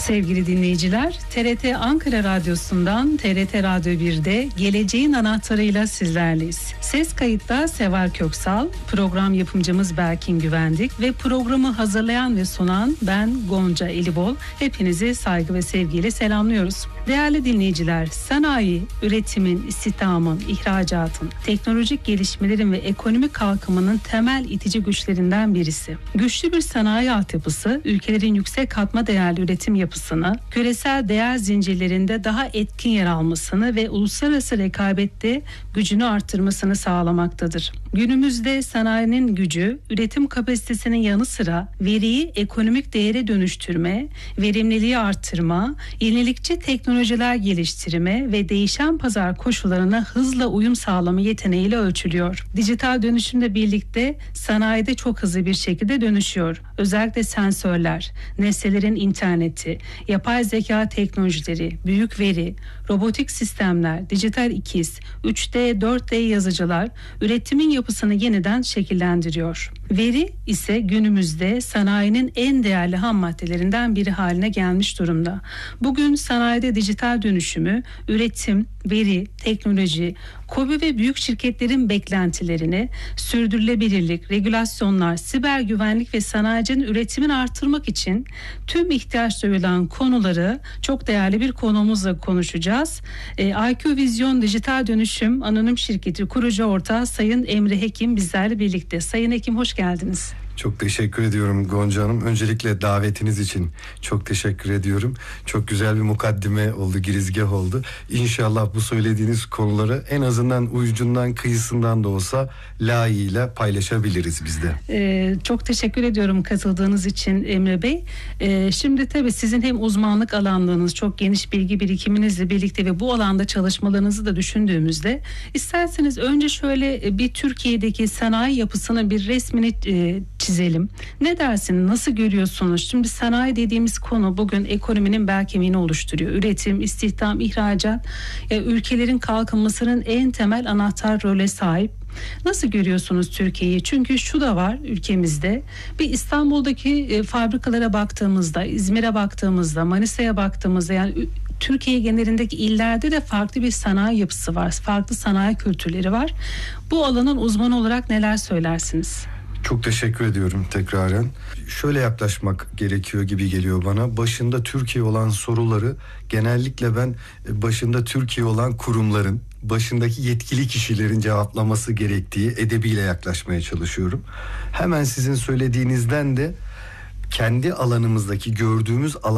Sevgili dinleyiciler, TRT Ankara Radyosu'ndan TRT Radyo 1'de Geleceğin Anahtarı'yla sizlerleyiz. Ses kayıtta Seval Köksal, program yapımcımız Berkin Güvendik ve programı hazırlayan ve sunan ben Gonca Elibol. Hepinizi saygı ve sevgiyle selamlıyoruz. Değerli dinleyiciler, sanayi, üretimin, istihdamın, ihracatın, teknolojik gelişmelerin ve ekonomik kalkınmanın temel itici güçlerinden birisi. Güçlü bir sanayi altyapısı, ülkelerin yüksek katma değerli üretim yapısını, küresel değer zincirlerinde daha etkin yer almasını ve uluslararası rekabette gücünü arttırmasını sağlamaktadır. Günümüzde sanayinin gücü, üretim kapasitesinin yanı sıra veriyi ekonomik değere dönüştürme, verimliliği arttırma, yenilikçi teknolojiler geliştirme ve değişen pazar koşullarına hızla uyum sağlama yeteneğiyle ölçülüyor. Dijital dönüşümle birlikte sanayide çok hızlı bir şekilde dönüşüyor. Özellikle sensörler, nesnelerin interneti, yapay zeka teknolojileri, büyük veri, robotik sistemler, dijital ikiz, 3D, 4D yazıcılar üretimin yapısını yeniden şekillendiriyor. Veri ise günümüzde sanayinin en değerli ham maddelerinden biri haline gelmiş durumda. Bugün sanayide dijital dönüşümü, üretim, veri, teknoloji, KOBİ ve büyük şirketlerin beklentilerini, sürdürülebilirlik, regülasyonlar, siber güvenlik ve sanayicinin üretimini artırmak için tüm ihtiyaç duyulan konuları çok değerli bir konuğumuzla konuşacağız. IQ Vizyon Dijital Dönüşüm Anonim Şirketi kurucu ortağı Sayın Emre Hekim bizlerle birlikte. Sayın Hekim, hoş geldiniz. Çok teşekkür ediyorum Gonca Hanım. Öncelikle davetiniz için çok teşekkür ediyorum. Çok güzel bir mukaddime oldu, girizgah oldu. İnşallah bu söylediğiniz konuları en azından ucundan kıyısından da olsa layığıyla paylaşabiliriz biz de. Çok teşekkür ediyorum katıldığınız için Emre Bey. Şimdi tabii sizin hem uzmanlık alanlarınız, çok geniş bilgi birikiminizle birlikte ve bu alanda çalışmalarınızı da düşündüğümüzde isterseniz önce şöyle bir Türkiye'deki sanayi yapısının bir resmini çizelim. Ne dersiniz? Nasıl görüyorsunuz? Şimdi sanayi dediğimiz konu bugün ekonominin bel kemiğini oluşturuyor. Üretim, istihdam, ihracat, ülkelerin kalkınmasının en temel anahtar role sahip. Nasıl görüyorsunuz Türkiye'yi? Çünkü şu da var ülkemizde. Bir İstanbul'daki fabrikalara baktığımızda, İzmir'e baktığımızda, Manisa'ya baktığımızda, yani Türkiye genelindeki illerde de farklı bir sanayi yapısı var. Farklı sanayi kültürleri var. Bu alanın uzmanı olarak neler söylersiniz? Çok teşekkür ediyorum tekraren. Şöyle yaklaşmak gerekiyor gibi geliyor bana. Başında Türkiye olan soruları genellikle ben başında Türkiye olan kurumların, başındaki yetkili kişilerin cevaplaması gerektiği edebiyle yaklaşmaya çalışıyorum. Hemen sizin söylediğinizden de kendi alanımızdaki gördüğümüz alan